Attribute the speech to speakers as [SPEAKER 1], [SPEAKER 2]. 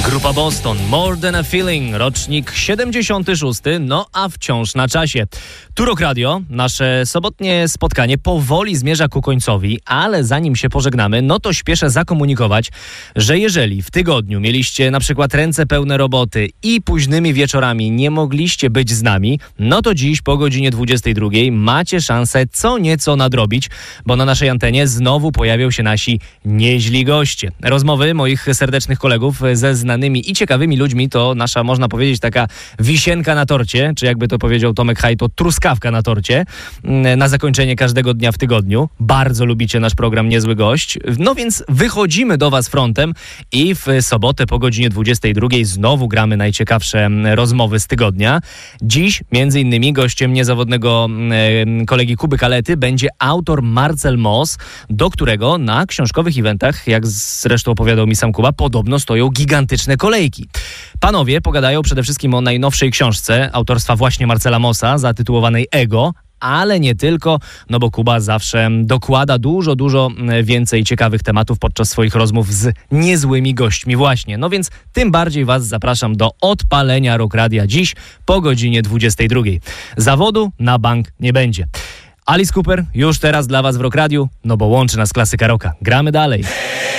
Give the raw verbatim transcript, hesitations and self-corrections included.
[SPEAKER 1] Grupa Boston, More Than a Feeling, rocznik siedemdziesiąty szósty, no a wciąż na czasie. Tu Rock Radio, nasze sobotnie spotkanie powoli zmierza ku końcowi, ale zanim się pożegnamy, no to śpieszę zakomunikować, że jeżeli w tygodniu mieliście na przykład ręce pełne roboty i późnymi wieczorami nie mogliście być z nami, no to dziś po godzinie dwudziestej drugiej macie szansę co nieco nadrobić, bo na naszej antenie znowu pojawią się nasi nieźli goście. Rozmowy moich serdecznych kolegów ze znanymi i ciekawymi ludźmi to nasza, można powiedzieć, taka wisienka na torcie, czy jakby to powiedział Tomek Haj, to truskawka na torcie, na zakończenie każdego dnia w tygodniu. Bardzo lubicie nasz program Niezły Gość. No więc wychodzimy do was frontem i w sobotę po godzinie dwudziestej drugiej znowu gramy najciekawsze rozmowy z tygodnia. Dziś między innymi gościem niezawodnego kolegi Kuby Kalety będzie autor Marcel Moss, do którego na książkowych eventach, jak zresztą opowiadał mi sam Kuba, podobno stoją gigantyczne kolejki. Panowie pogadają przede wszystkim o najnowszej książce autorstwa właśnie Marcela Mossa, zatytułowanej Ego, ale nie tylko, no bo Kuba zawsze dokłada dużo, dużo więcej ciekawych tematów podczas swoich rozmów z niezłymi gośćmi właśnie. No więc tym bardziej was zapraszam do odpalenia Rock Radia dziś po godzinie dwudziestej drugiej. Zawodu na bank nie będzie. Alice Cooper już teraz dla was w Rock Radiu, no bo łączy nas klasyka rocka. Gramy dalej.